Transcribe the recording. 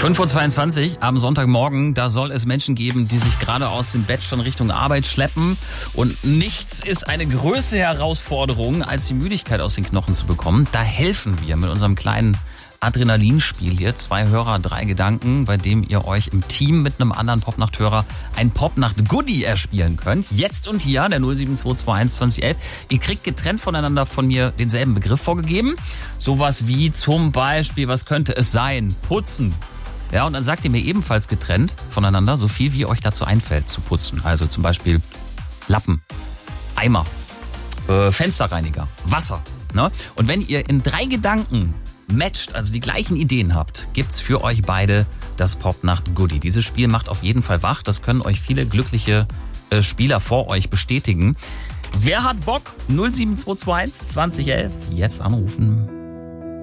5:22 Uhr am Sonntagmorgen, da soll es Menschen geben, die sich gerade aus dem Bett schon Richtung Arbeit schleppen. Und nichts ist eine größere Herausforderung, als die Müdigkeit aus den Knochen zu bekommen. Da helfen wir mit unserem kleinen Adrenalinspiel hier. 2 Hörer, 3 Gedanken, bei dem ihr euch im Team mit einem anderen Popnachthörer ein Popnacht-Goodie erspielen könnt. Jetzt und hier, der 07221 2011. Ihr kriegt getrennt voneinander von mir denselben Begriff vorgegeben. Sowas wie zum Beispiel, was könnte es sein? Putzen. Ja, und dann sagt ihr mir ebenfalls getrennt voneinander so viel, wie euch dazu einfällt zu putzen. Also zum Beispiel Lappen, Eimer, Fensterreiniger, Wasser. Ne? Und wenn ihr in 3 Gedanken matcht, also die gleichen Ideen habt, gibt's für euch beide das Popnacht-Goodie. Dieses Spiel macht auf jeden Fall wach. Das können euch viele glückliche Spieler vor euch bestätigen. Wer hat Bock? 07221 2011. Jetzt anrufen.